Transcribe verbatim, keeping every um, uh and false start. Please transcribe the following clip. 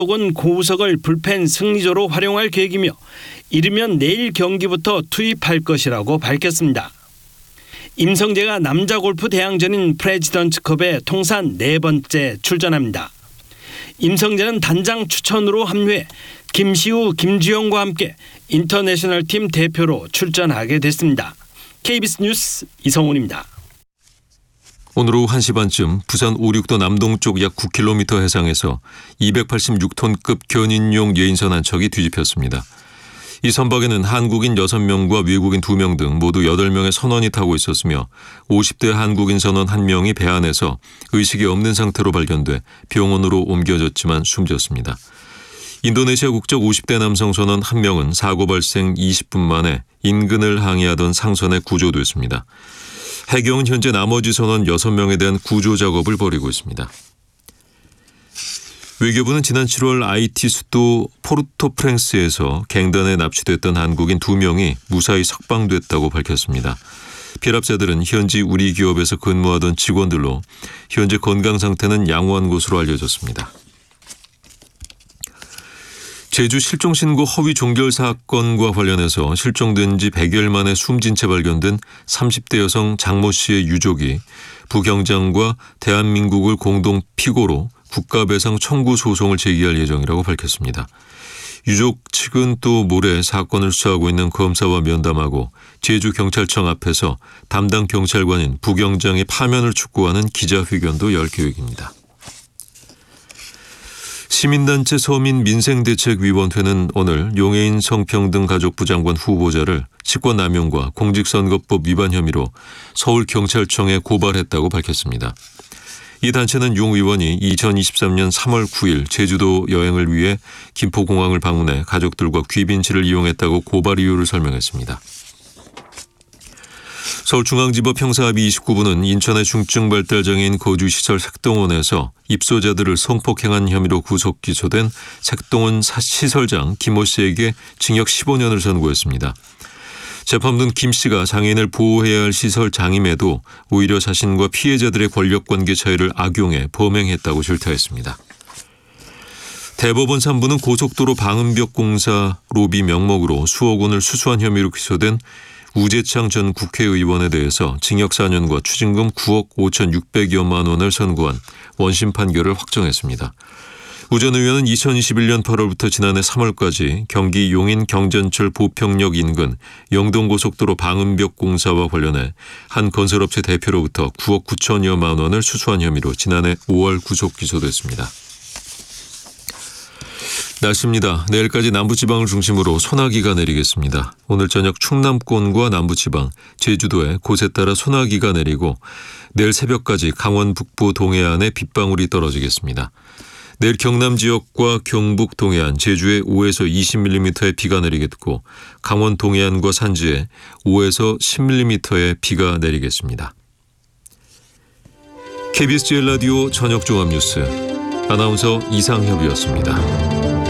혹은 고우석을 불펜 승리조로 활용할 계획이며 이르면 내일 경기부터 투입할 것이라고 밝혔습니다. 임성재가 남자 골프 대항전인 프레지던트컵에 통산 네 번째 출전합니다. 임성재는 단장 추천으로 합류해 김시우, 김주영과 함께 인터내셔널 팀 대표로 출전하게 됐습니다. 케이비에스 뉴스 이성훈입니다. 오늘 오후 한 시 반쯤 부산 오륙도 남동쪽 약 구 킬로미터 해상에서 이백팔십육 톤급 견인용 예인선 한 척이 뒤집혔습니다. 이 선박에는 한국인 여섯 명과 외국인 두 명 등 모두 여덟 명의 선원이 타고 있었으며 오십 대 한국인 선원 한 명이 배 안에서 의식이 없는 상태로 발견돼 병원으로 옮겨졌지만 숨졌습니다. 인도네시아 국적 오십 대 남성 선원 한 명은 사고 발생 이십 분 만에 인근을 항해하던 상선에 구조됐습니다. 해경은 현재 나머지 선원 여섯 명에 대한 구조 작업을 벌이고 있습니다. 외교부는 지난 칠월 아이티 수도 포르토프랭스에서 갱단에 납치됐던 한국인 두 명이 무사히 석방됐다고 밝혔습니다. 피랍자들은 현지 우리 기업에서 근무하던 직원들로 현재 건강 상태는 양호한 것으로 알려졌습니다. 제주 실종 신고 허위 종결 사건과 관련해서 실종된 지 백여일 만에 숨진 채 발견된 삼십 대 여성 장모 씨의 유족이 부경장과 대한민국을 공동 피고로 국가배상 청구 소송을 제기할 예정이라고 밝혔습니다. 유족 측은 또 모레 사건을 수사하고 있는 검사와 면담하고 제주경찰청 앞에서 담당 경찰관인 부경장의 파면을 촉구하는 기자회견도 열 계획입니다. 시민단체 서민민생대책위원회는 오늘 용해인 성평등가족부 장관 후보자를 직권남용과 공직선거법 위반 혐의로 서울경찰청에 고발했다고 밝혔습니다. 이 단체는 용 의원이 이천이십삼년 삼월 구일 제주도 여행을 위해 김포공항을 방문해 가족들과 귀빈실을 이용했다고 고발 이유를 설명했습니다. 서울중앙지법 형사합의 이십구 부는 인천의 중증발달장애인 거주시설 색동원에서 입소자들을 성폭행한 혐의로 구속 기소된 색동원 시설장 김모 씨에게 징역 십오 년을 선고했습니다. 재판부는 김 씨가 장애인을 보호해야 할 시설장임에도 오히려 자신과 피해자들의 권력관계 차이를 악용해 범행했다고 질타했습니다. 대법원 삼 부는 고속도로 방음벽 공사 로비 명목으로 수억 원을 수수한 혐의로 기소된 우재창 전 국회의원에 대해서 징역 사 년과 추징금 구억 오천육백여만 원을 선고한 원심 판결을 확정했습니다. 우 전 의원은 이천이십일년 팔월부터 지난해 삼월까지 경기 용인 경전철 보평역 인근 영동고속도로 방음벽 공사와 관련해 한 건설업체 대표로부터 구억 구천여만 원을 수수한 혐의로 지난해 오월 구속 기소됐습니다. 날씨입니다. 내일까지 남부지방을 중심으로 소나기가 내리겠습니다. 오늘 저녁 충남권과 남부지방, 제주도에 곳에 따라 소나기가 내리고 내일 새벽까지 강원 북부 동해안에 빗방울이 떨어지겠습니다. 내일 경남 지역과 경북 동해안, 제주에 오에서 이십 밀리미터의 비가 내리겠고 강원 동해안과 산지에 오에서 십 밀리미터의 비가 내리겠습니다. 케이비에스 제일 라디오 저녁종합뉴스 아나운서 이상협이었습니다.